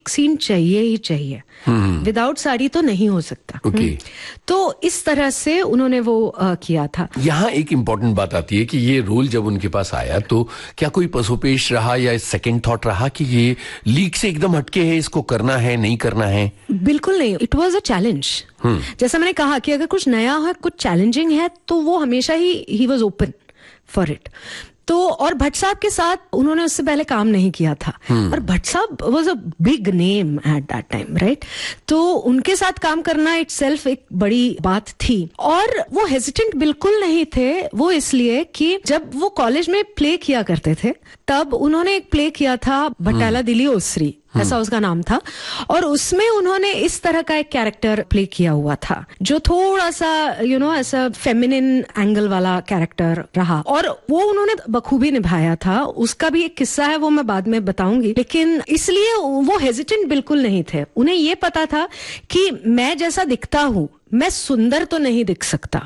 Scene चाहिए ही चाहिए, without sari तो नहीं हो सकता। तो इस तरह से उन्होंने वो किया था। यहाँ एक इम्पोर्टेंट बात आती है कि ये रोल जब उनके पास आया तो क्या कोई पसोपेश रहा या सेकंड थॉट रहा कि ये लीक से एकदम हटके है, इसको करना है नहीं करना है? बिल्कुल नहीं, इट वॉज अ चैलेंज। जैसा मैंने कहा कि अगर कुछ नया है, कुछ चैलेंजिंग है, तो वो हमेशा he was open for it. तो और भट्ट साहब के साथ उन्होंने उससे पहले काम नहीं किया था, और भट्ट साहब was a big name at that time, right? तो उनके साथ काम करना इटसेल्फ एक बड़ी बात थी। और वो हेजिटेंट बिल्कुल नहीं थे, वो इसलिए कि जब वो कॉलेज में प्ले किया करते थे तब उन्होंने एक प्ले किया था बटाला दिली ओसरी, ऐसा उसका नाम था, और उसमें उन्होंने इस तरह का एक कैरेक्टर प्ले किया हुआ था जो थोड़ा सा ऐसा फेमिनिन एंगल वाला कैरेक्टर रहा, और वो उन्होंने बखूबी निभाया था। उसका भी एक किस्सा है, वो मैं बाद में बताऊंगी। लेकिन इसलिए वो हेजिटेंट बिल्कुल नहीं थे, उन्हें ये पता था कि मैं जैसा दिखता हूं, मैं सुंदर तो नहीं दिख सकता।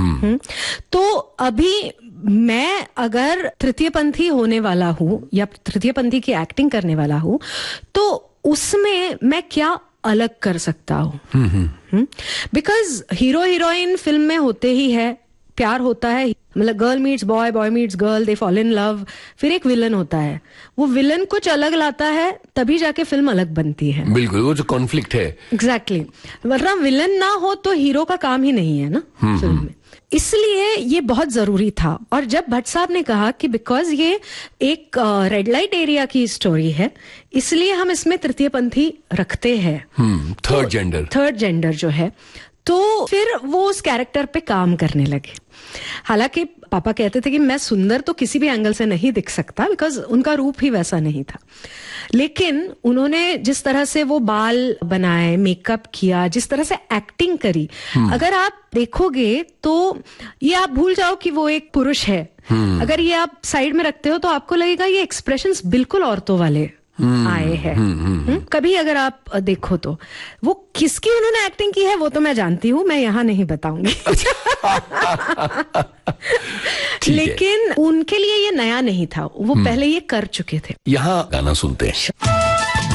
तो अभी मैं अगर तृतीयपंथी होने वाला हूं या तृतीयपंथी की एक्टिंग करने वाला हूं, तो उसमें मैं क्या अलग कर सकता हूं? बिकॉज हीरो हीरोइन फिल्म में होते ही है, प्यार होता है, मतलब girl meets boy, boy meets girl, they fall in love, फिर एक विलन होता है, वो विलन कुछ अलग लाता है तभी जाके फिल्म अलग बनती है। बिल्कुल, वो जो कॉन्फ्लिक्ट है। एग्जैक्टली, वरना विलन ना हो तो हीरो का काम ही नहीं है ना फिल्म में। इसलिए ये बहुत जरूरी था। और जब भट्ट साहब ने कहा कि बिकॉज ये एक रेड लाइट एरिया की स्टोरी है, इसलिए हम इसमें तृतीयपंथी रखते हैं, थर्ड जेंडर जो है, तो फिर वो उस कैरेक्टर पे काम करने लगे। हालांकि पापा कहते थे कि मैं सुंदर तो किसी भी एंगल से नहीं दिख सकता, बिकॉज उनका रूप ही वैसा नहीं था, लेकिन उन्होंने जिस तरह से वो बाल बनाए, मेकअप किया, जिस तरह से एक्टिंग करी, अगर आप देखोगे तो ये आप भूल जाओ कि वो एक पुरुष है। अगर ये आप साइड में रखते हो तो आपको लगेगा ये एक्सप्रेशंस बिल्कुल औरतों वाले आए हैं। कभी अगर आप देखो तो वो किसकी उन्होंने एक्टिंग की है वो तो मैं जानती हूँ, मैं यहाँ नहीं बताऊंगी। लेकिन उनके लिए ये नया नहीं था, वो पहले ये कर चुके थे। यहाँ गाना सुनते हैं।